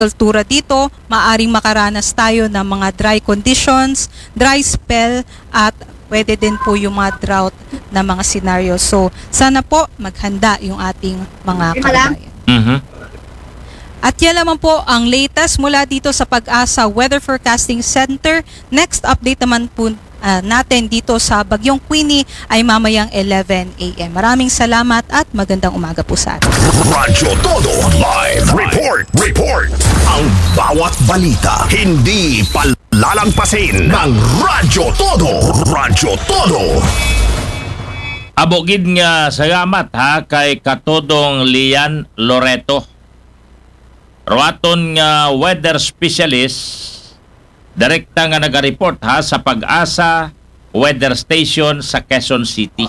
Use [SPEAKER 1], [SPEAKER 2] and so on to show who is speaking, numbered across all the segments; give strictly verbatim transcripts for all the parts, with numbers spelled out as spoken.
[SPEAKER 1] agrikultura dito, maaring makaranas tayo ng mga dry conditions, dry spell, at pwede din po yung mga drought na mga scenario. So, sana po maghanda yung ating mga kababayan.
[SPEAKER 2] Mhm.
[SPEAKER 1] At yan naman po ang latest mula dito sa Pag-asa Weather Forecasting Center. Next update naman po uh, natin dito sa Bagyong Queenie ay mamayang eleven a m Maraming salamat at magandang umaga po sa atin.
[SPEAKER 3] Radyo Todo Live Report. Report. Ang bawat balita hindi palalampasin ng Radyo Todo. Radyo Todo.
[SPEAKER 2] Abogid nga salamat ha kay Katodong Lian Loreto. Roaton nga weather specialist, direkta nga naga-report ha sa Pag-asa Weather Station sa Quezon City.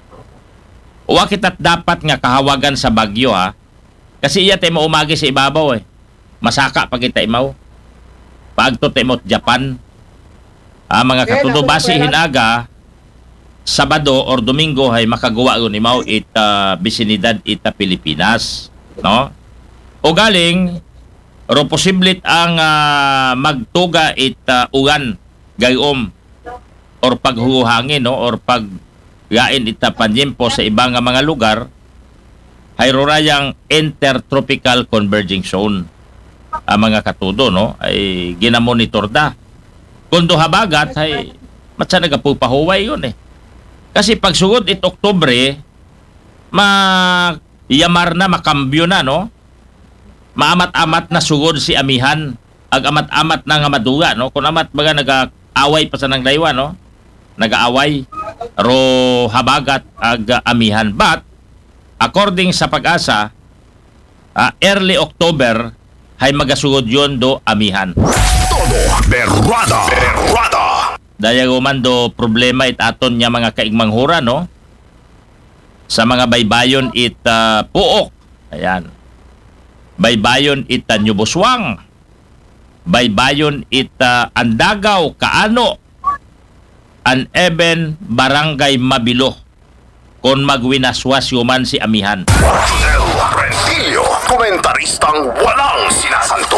[SPEAKER 2] Uwa kita't dapat nga kahawagan sa bagyo ha. Kasi iya tayo maumagi sa ibabaw eh. Masaka pag kita imaw. Pagto tayo Japan. Ah, mga katudo basi hinaga, Sabado or Domingo ay makagawa ko ni Mao ita bisinidad ita Pilipinas. No? O galing, ro posiblit ang uh, magtuga it uh, ugan gayom or paghuhangin no or pag yain ita panyempo sa ibang nga mga lugar hay rorayang intertropical converging zone ang mga katudo no ay ginamonitor da kundo habagat hay matsa nagapupahuway yun eh kasi pag sugod it Oktubre ma yamar na makambyo na no maamat-amat na sugod si amihan ag amat-amat na nga maduga no kun amat baga nag-away pa sa nang daywa no nag-aaway ro habagat ag amihan but according sa Pag-asa uh, early October hay magasugod yon do amihan
[SPEAKER 3] Todo Berrada. Berrada.
[SPEAKER 2] daya gumando problema it aton nya mga kaigmang hura no sa mga baybayon it uh, puok ayan baybayon ita Nyuboswang, baybayon ita Andagaw, Kaano, an even Barangay Mabilo, kung magwinaswas yuman si amihan.
[SPEAKER 3] Del Rentillo, komentaristang walang sinasanto.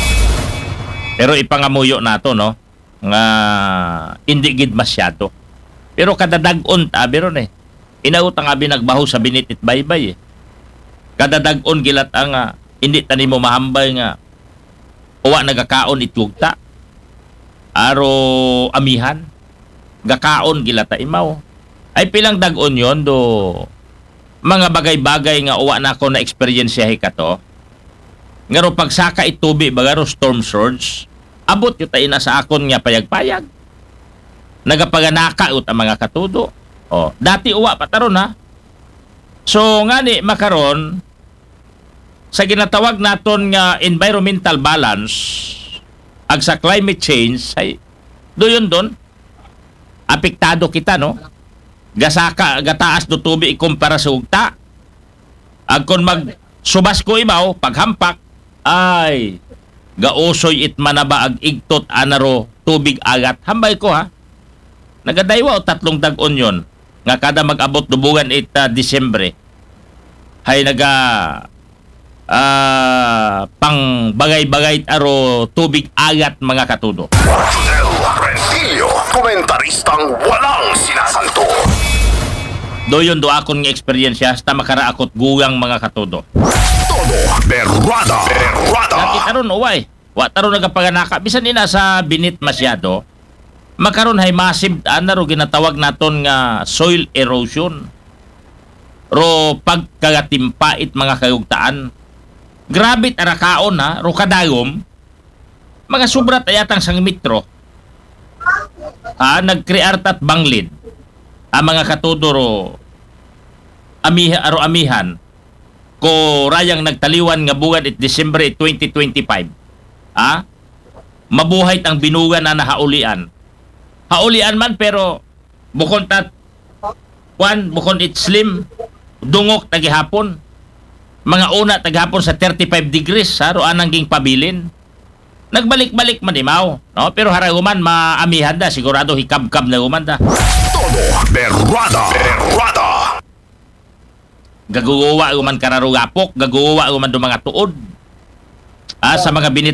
[SPEAKER 2] Pero ipangamuyo nato no, nga hindi gid masyado. Pero kadadag-on ta, biron eh. Inautang abi nagbaho sa binitit baybay eh. Kadadag-on gilat ang uh, hindi tani mo mahambay nga uwa nagakaon itugta aro amihan gakaon gilata imaw ay pilang dag-on yon do mga bagay-bagay nga uwa na ako na eksperyensyahe ka to nga ro pagsaka itubi baga ro storm surge abot yung tayo na sa akon nga payag-payag nagapaganaka ut ang mga katudo oh dati uwa pataron ha so ngani makaron sa ginatawag naton nga environmental balance ag sa climate change ay doyon don apektado kita no gasaka gataas do tubi ikumpara sa ugta ag kon mag subas ko ibaw paghampak ay gaosoy it manaba ag igtot anaro tubig agat hambay ko ha nagadaywa o tatlong dag-on yon nga kada mag-abot dubugan it uh, Disyembre hay naga uh, pang bagay-bagay aro tubig agat mga katudo.
[SPEAKER 3] Del Rentillo, komentaristang walang sinasanto.
[SPEAKER 2] Doyon do akon nga eksperyensya hasta makaraakot gugang mga katudo.
[SPEAKER 3] Todo Berrada. Berrada.
[SPEAKER 2] Dati karon uway, wa taron nagapaganaka bisan ina sa binit masyado. Makaron hay massive ana ro ginatawag naton nga soil erosion. Ro pagkagatimpait mga kayugtaan. Grabe tarakaon ha, ro kadagom. Mga sobra tayatang sang metro. Ha, nagkrear tat banglid. Ang mga katudo ro amiha aro amihan ko rayang nagtaliwan nga bugan it December twenty twenty-five. Ha? Mabuhay tang binugan na nahaulian. Haulian man pero bukon tat kwan bukon it slim dungok tagihapon mga una tagihapon sa thirty-five degrees saro anang ging pabilin nagbalik-balik man imaw no pero haraguman maamihan da sigurado hikab-kab na guman da
[SPEAKER 3] Todo Berrada. Berrada.
[SPEAKER 2] gaguwa guman kararugapok gaguwa guman do mga tuod Ah, sa mga binit